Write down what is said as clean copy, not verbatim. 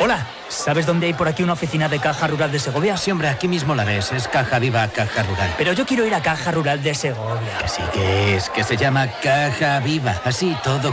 Hola, ¿sabes dónde hay por aquí una oficina de Caja Rural de Segovia? Sí, hombre, aquí mismo la ves. Es Caja Viva, Caja Rural. Pero yo quiero ir a Caja Rural de Segovia. Que sí que es, que se llama Caja Viva. Así todo